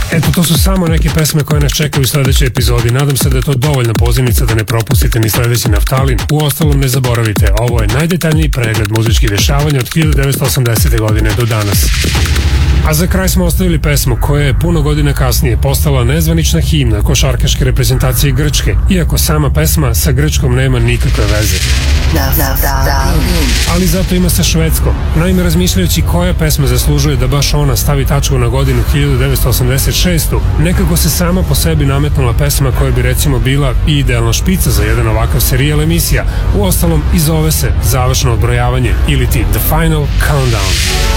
Eto, to su samo neke pesme koje nas čekaju u sledećoj epizodi. Nadam se da je to dovoljna pozivnica da ne propustite ni sledeći Naftalin. Uostalom, ne zaboravite, ovo je najdetaljniji pregled muzičkih dešavanja od 1980. godine do danas. A za kraj smo ostavili pesmu koja je puno godina kasnije postala nezvanična himna košarkaške reprezentacije Grčke, iako sama pesma sa Grčkom nema nikakve veze. Ali zato ima sa Švedskom. Naime, razmišljajući koja pesma zaslužuje da baš ona stavi tačku na godinu 1986. Nekako se sama po sebi nametnula pesma koja bi recimo bila i idealna špica za jedan ovakav serijal emisija. Uostalom, i zove se Završno odbrojavanje ili ti The Final Countdown.